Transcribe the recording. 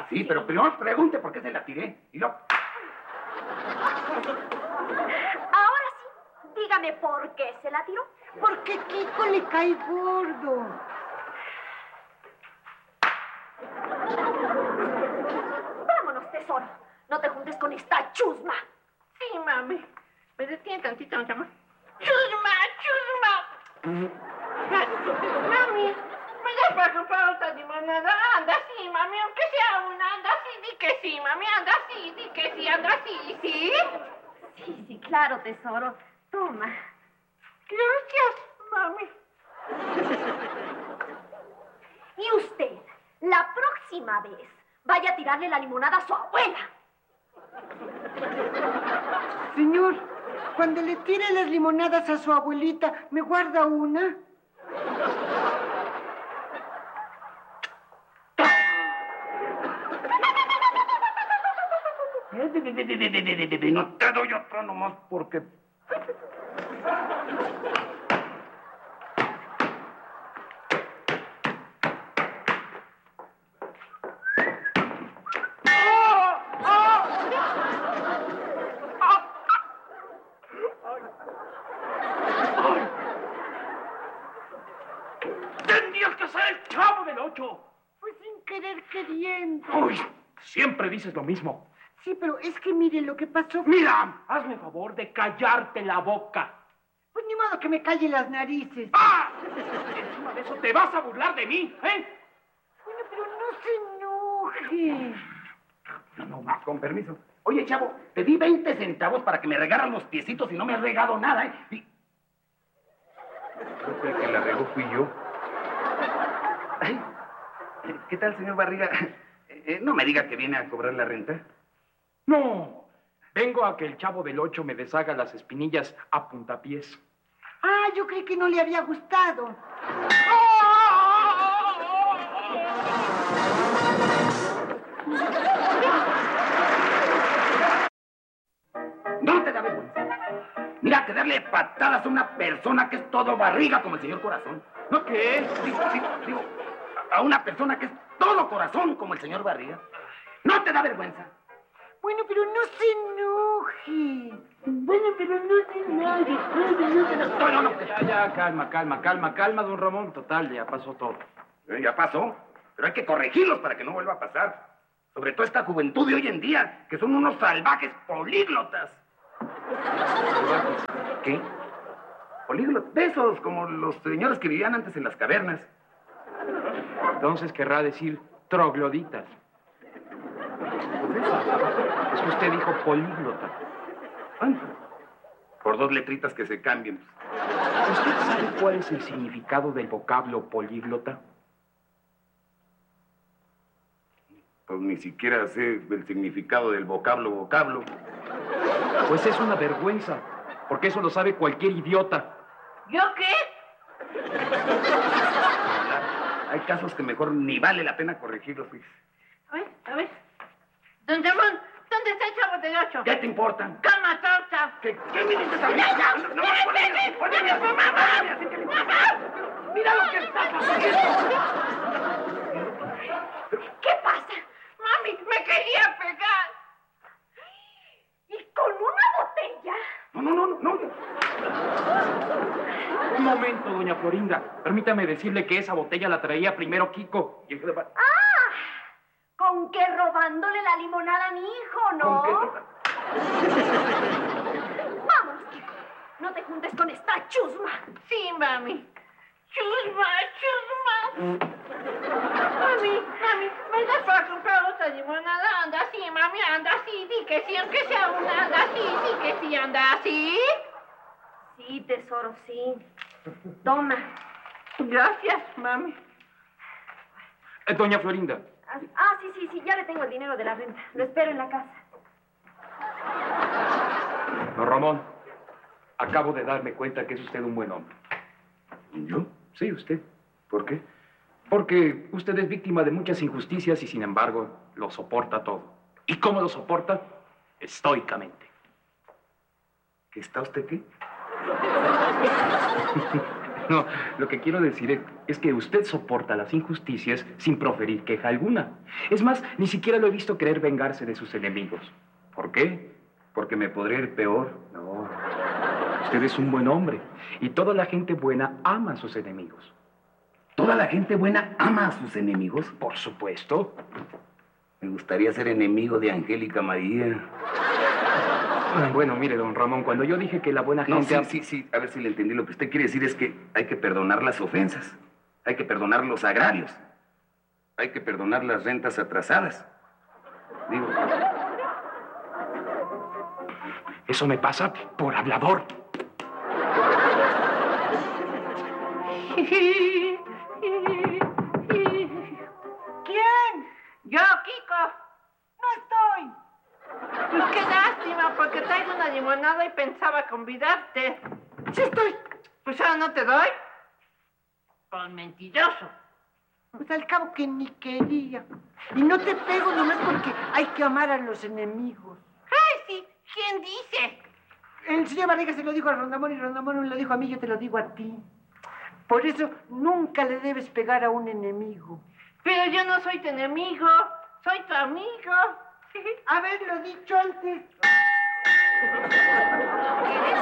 Sí, pero primero pregunte por qué se la tiré. Y lo... Ahora sí, dígame por qué se la tiró. Porque Kiko le cae gordo. Vámonos, tesoro. No te juntes con esta chusma. Sí, mami. ¿Me detiene tantito, mamá? ¡Chusma, chusma! Mami, ¿me das para comprar otra limonada? Anda, sí, mami, aunque sea una. Anda, sí, di que sí, mami. Anda, sí, di que sí. Anda, sí, ¿sí? Sí, sí, claro, tesoro. Toma. Gracias, mami. Y usted, la próxima vez, vaya a tirarle la limonada a su abuela. Señor, cuando le tire las limonadas a su abuelita, ¿me guarda una? No te doy otra nomás porque... ¡Tendrías que ser el Chavo del Ocho! Pues sin querer queriendo. ¡Uy! Siempre dices lo mismo. Sí, pero es que mire lo que pasó. Mira, hazme favor de callarte la boca. Pues ni modo que me calle las narices. ¡Ah! Encima de eso te vas a burlar de mí, ¿eh? Bueno, pero no se enoje. No, con permiso. Oye, Chavo, te di 20 centavos para que me regaras los piecitos y no me has regado nada, ¿eh? Creo que el que la regó fui yo. Ay, ¿qué tal, señor Barriga? No me diga que viene a cobrar la renta. No, vengo a que el Chavo del Ocho me deshaga las espinillas a puntapiés. Ah, yo creí que no le había gustado. No te da vergüenza. Mira, que darle patadas a una persona que es todo barriga como el señor Corazón. ¿No qué? Digo, a una persona que es todo corazón como el señor Barriga. ¿No te da vergüenza? Bueno, pero no se enoje. Bueno, pero no se enoje. No. Ya, calma, don Ramón. Total, ya pasó todo. Ya pasó, pero hay que corregirlos para que no vuelva a pasar. Sobre todo esta juventud de hoy en día, que son unos salvajes políglotas. ¿Qué? Políglotas, de esos, como los señores que vivían antes en las cavernas. Entonces querrá decir trogloditas. Es que usted dijo políglota. Bueno, por 2 letritas que se cambien. ¿Usted sabe cuál es el significado del vocablo políglota? Pues ni siquiera sé el significado del vocablo. Pues es una vergüenza, porque eso lo sabe cualquier idiota. ¿Yo qué? Hay casos que mejor ni vale la pena corregirlos, pues. A ver. Don Ramón, ¿dónde está el Chavo del Ocho? ¿Qué te importa? Calma, Torta. ¿Qué me dices a mí? No, mira lo que estás haciendo. ¿Qué pasa? Mami, me quería pegar. ¿Y con una botella? No. Un momento, doña Florinda. Permítame decirle que esa botella la traía primero Kiko. ¿Con qué robándole la limonada a mi hijo, no? Vámonos, Kiko. No te juntes con esta chusma. Sí, mami. Chusma. Mami, ¿me das para comprar otra limonada? Anda, sí, mami, anda, sí. Di que sí, aunque sea una, anda, sí. Di que sí, anda, sí. Sí, tesoro, sí. Toma. Gracias, mami. Doña Florinda. Sí, ya le tengo el dinero de la renta. Lo espero en la casa. Don Ramón, acabo de darme cuenta que es usted un buen hombre. ¿Yo? Sí, usted. ¿Por qué? Porque usted es víctima de muchas injusticias y, sin embargo, lo soporta todo. ¿Y cómo lo soporta? Estoicamente. ¿Que está usted qué? No, lo que quiero decir es que usted soporta las injusticias sin proferir queja alguna. Es más, ni siquiera lo he visto querer vengarse de sus enemigos. ¿Por qué? Porque me podría ir peor. No. Usted es un buen hombre y toda la gente buena ama a sus enemigos. ¿Toda la gente buena ama a sus enemigos? Por supuesto. Me gustaría ser enemigo de Angélica María. Bueno, mire, don Ramón, cuando yo dije que la buena No, gente... sí. A ver si le entendí. Lo que usted quiere decir es que hay que perdonar las ofensas. Hay que perdonar los agravios. Hay que perdonar las rentas atrasadas. Digo... Eso me pasa por hablador. ¿Quién? Yo, Kiko. No estoy. Pues qué lástima, porque traigo una limonada y pensaba convidarte. Sí estoy. Pues ahora no te doy. Por mentiroso. Pues al cabo que ni quería. Y no te pego nomás porque hay que amar a los enemigos. ¡Ay, sí! ¿Quién dice? El señor Vargas se lo dijo a Rondamón y Rondamón me lo dijo a mí, yo te lo digo a ti. Por eso nunca le debes pegar a un enemigo. Pero yo no soy tu enemigo, soy tu amigo. Haberlo dicho antes.